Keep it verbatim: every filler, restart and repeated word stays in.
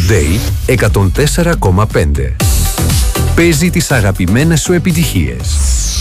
Today εκατόν τέσσερα κόμμα πέντε. Παίζει τις αγαπημένες σου επιτυχίες.